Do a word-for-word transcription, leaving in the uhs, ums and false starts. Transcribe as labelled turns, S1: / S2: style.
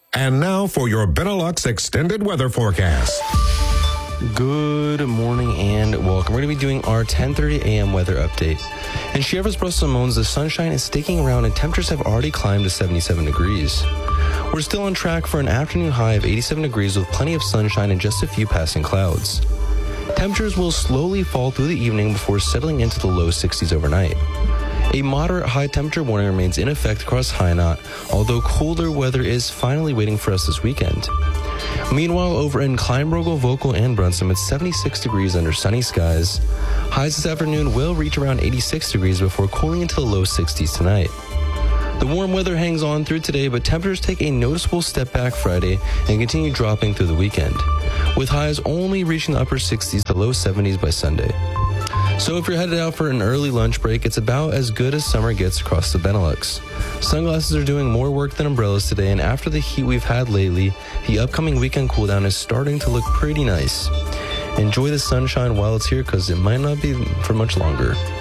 S1: And now for your Benelux extended weather forecast.
S2: Good morning and welcome. We're going to be doing our ten thirty a.m. weather update. In Chievres, Brussels, Mons, the sunshine is sticking around and temperatures have already climbed to seventy-seven degrees. We're still on track for an afternoon high of eighty-seven degrees with plenty of sunshine and just a few passing clouds. Temperatures will slowly fall through the evening before settling into the low sixties overnight. A moderate high temperature warning remains in effect across Hainaut, although colder weather is finally waiting for us this weekend. Meanwhile, over in Kleinbrogel, Vogel, and Brunsum, it's seventy-six degrees under sunny skies. Highs this afternoon will reach around eighty-six degrees before cooling into the low sixties tonight. The warm weather hangs on through today, but temperatures take a noticeable step back Friday and continue dropping through the weekend, with highs only reaching the upper sixties to low seventies by Sunday. So if you're headed out for an early lunch break, it's about as good as summer gets across the Benelux. Sunglasses are doing more work than umbrellas today, and after the heat we've had lately, the upcoming weekend cooldown is starting to look pretty nice. Enjoy the sunshine while it's here, because it might not be for much longer.